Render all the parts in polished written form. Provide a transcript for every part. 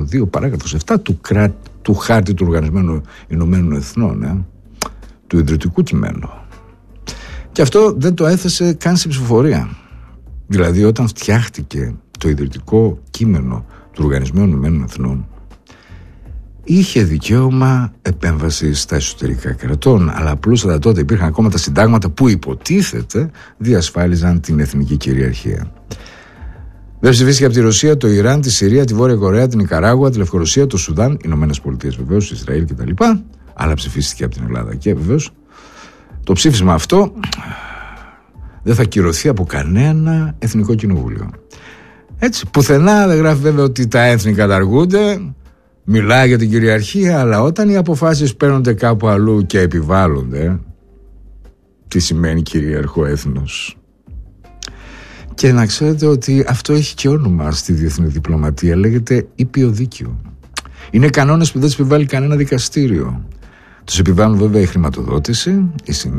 2 παράγραφος 7 του χάρτη του Οργανισμένου Ηνωμένων Εθνών, του ιδρυτικού κειμένου. Και αυτό δεν το έθεσε καν σε ψηφοφορία. Δηλαδή, όταν φτιάχτηκε το ιδρυτικό κείμενο του Οργανισμένου Ηνωμένων Εθνών, είχε δικαίωμα επέμβαση στα εσωτερικά κρατών, αλλά απλούστατα τότε υπήρχαν ακόμα τα συντάγματα που υποτίθεται διασφάλιζαν την εθνική κυριαρχία. Δεν ψηφίστηκε από τη Ρωσία, το Ιράν, τη Συρία, τη Βόρεια Κορέα, την Νικαράγουα, τη Λευκορωσία, το Σουδάν, Ηνωμένες Πολιτείες βεβαίως, Ισραήλ κτλ. Αλλά ψηφίστηκε από την Ελλάδα και βεβαίως το ψήφισμα αυτό δεν θα κυρωθεί από κανένα εθνικό κοινοβούλιο. Έτσι, πουθενά δεν γράφει βέβαια ότι τα έθνη καταργούνται, μιλάει για την κυριαρχία, αλλά όταν οι αποφάσεις παίρνονται κάπου αλλού και επιβάλλονται, τι σημαίνει κυρίαρχο έθνος? Και να ξέρετε ότι αυτό έχει και όνομα στη διεθνή διπλωματία, λέγεται ήπιο δίκαιο. Είναι κανόνες που δεν τους επιβάλλει κανένα δικαστήριο. Τους επιβάλλουν βέβαια η χρηματοδότηση,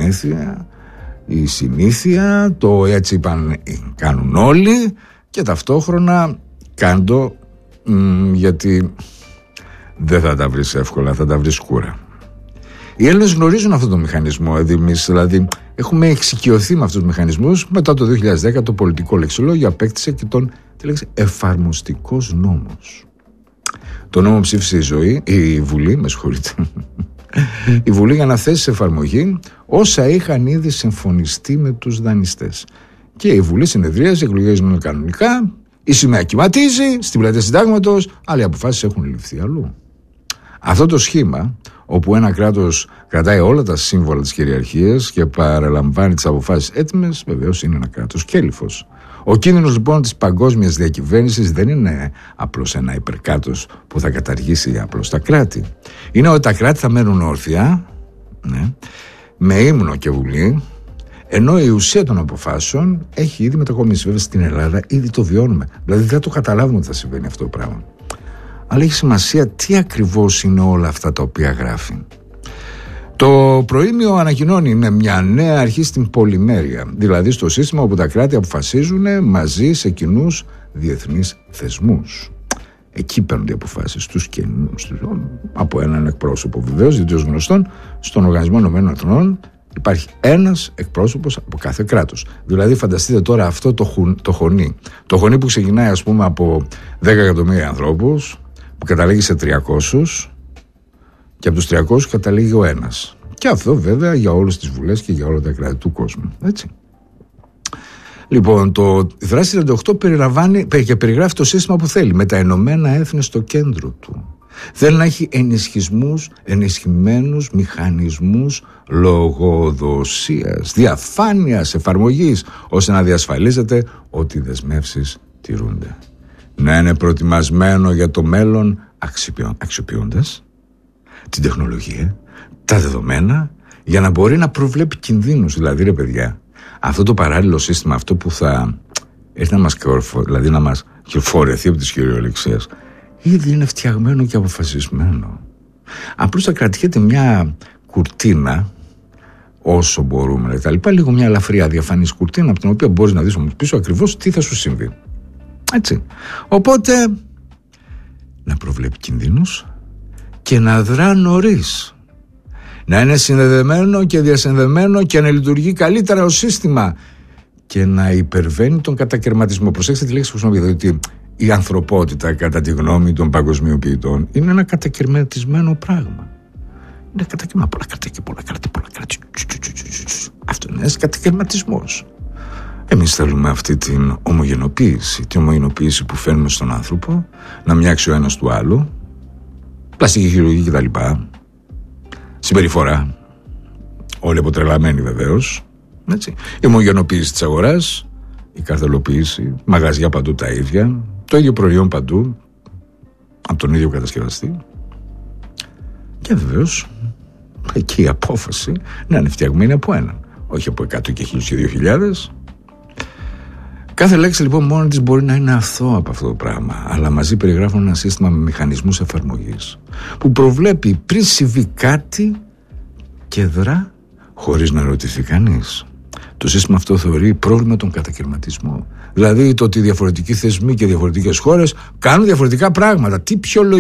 η συνήθεια, το έτσι κάνουν όλοι, και ταυτόχρονα κάντο, γιατί δεν θα τα βρεις εύκολα, θα τα βρεις κούρα. Οι Έλληνες γνωρίζουν αυτό το μηχανισμό, εμείς δηλαδή έχουμε εξοικειωθεί με αυτούς τους μηχανισμούς. Μετά το 2010 το πολιτικό λεξιλόγιο απέκτησε και τον εφαρμοστικός νόμος. Το νόμο ψήφισε η Βουλή, με συγχωρείτε, η Βουλή, για να θέσει σε εφαρμογή όσα είχαν ήδη συμφωνιστεί με τους δανειστές. Και η Βουλή συνεδρίασε, εκλογές γίνονται κανονικά, η σημαία κυματίζει στην πλατεία συντάγματος, αλλά οι αποφάσεις έχουν ληφθεί αλλού. Αυτό το σχήμα, όπου ένα κράτος κρατάει όλα τα σύμβολα της κυριαρχίας και παραλαμβάνει τις αποφάσεις έτοιμες, βεβαίως είναι ένα κράτος κέλυφος. Ο κίνδυνος λοιπόν της παγκόσμιας διακυβέρνησης δεν είναι απλώς ένα υπερκάτος που θα καταργήσει απλώς τα κράτη. Είναι ότι τα κράτη θα μένουν όρθια, με ύμνο και βουλή, ενώ η ουσία των αποφάσεων έχει ήδη μετακομίσει. Βέβαια στην Ελλάδα ήδη το βιώνουμε. Δηλαδή δεν το καταλάβουμε ότι θα συμβαίνει αυτό το πράγμα. Αλλά έχει σημασία τι ακριβώς είναι όλα αυτά τα οποία γράφει. Το προήμιο ανακοινώνει είναι μια νέα αρχή στην πολυμέρεια, δηλαδή στο σύστημα όπου τα κράτη αποφασίζουν μαζί σε κοινούς διεθνείς θεσμούς. Εκεί παίρνονται οι αποφάσεις τους από έναν εκπρόσωπο, βεβαίως, γιατί ως γνωστόν στον Οργανισμό Ηνωμένων Εθνών υπάρχει ένας εκπρόσωπος από κάθε κράτος. Δηλαδή φανταστείτε τώρα αυτό το χωνί. Το χωνί που ξεκινάει ας πούμε από 10 εκατομμύρια ανθρώπους, που καταλήγει σε 300, και από τους 300 καταλήγει ο ένας. Και αυτό βέβαια για όλες τις βουλές και για όλα τα κράτη του κόσμου. Έτσι. Λοιπόν, η δράση 38 περιλαμβάνει και περιγράφει το σύστημα που θέλει, με τα Ηνωμένα Έθνη στο κέντρο του. Θέλει να έχει ενισχυμένους μηχανισμούς λογοδοσίας, διαφάνειας εφαρμογής, ώστε να διασφαλίζεται ότι οι δεσμεύσεις τηρούνται. Να είναι προετοιμασμένο για το μέλλον αξιοποιώντας την τεχνολογία, τα δεδομένα, για να μπορεί να προβλέπει κινδύνους. Δηλαδή ρε παιδιά, αυτό το παράλληλο σύστημα, αυτό που θα έρθει να μας κυροφορεθεί από τις κυριολεξίες, ήδη είναι φτιαγμένο και αποφασισμένο. Απλώς θα κρατιέται μια κουρτίνα όσο μπορούμε, λίγο μια ελαφριά διαφανής κουρτίνα, από την οποία μπορείς να δεις πίσω ακριβώς τι θα σου συμβεί. Έτσι. Οπότε να προβλέπει κινδύνους και να δρά νωρίς. Να είναι συνδεδεμένο και διασυνδεμένο και να λειτουργεί καλύτερα ως σύστημα και να υπερβαίνει τον κατακαιρματισμό. Προσέξτε τη λέξη που χρησιμοποιείτε, ότι η ανθρωπότητα, κατά τη γνώμη των παγκοσμιοποιητών, είναι ένα κατακαιρματισμένο πράγμα. Είναι πολλά κράτη. Αυτό είναι ένας κατακαιρματισμός. Εμείς θέλουμε αυτή την ομογενοποίηση που φέρνουμε στον άνθρωπο, να μοιάξει ο ένας του άλλου, πλαστική χειρουργική κτλ. Συμπεριφορά, όλοι αποτρελαμένοι βεβαίως. Έτσι. Η ομογενοποίηση της αγοράς, η καρτελοποίηση, μαγαζιά παντού τα ίδια, το ίδιο προϊόν παντού, από τον ίδιο κατασκευαστή. Και βεβαίως εκεί η απόφαση να είναι φτιαγμένη από έναν, όχι από 100 και 1000 και 2000. Κάθε λέξη λοιπόν μόνη της μπορεί να είναι αθώα από αυτό το πράγμα, αλλά μαζί περιγράφουν ένα σύστημα με μηχανισμούς εφαρμογής που προβλέπει πριν συμβεί κάτι και δρά χωρίς να ρωτηθεί κανείς. Το σύστημα αυτό θεωρεί πρόβλημα τον κατακαιρματισμό. Δηλαδή το ότι διαφορετικοί θεσμοί και διαφορετικές χώρες κάνουν διαφορετικά πράγματα. Τι πιο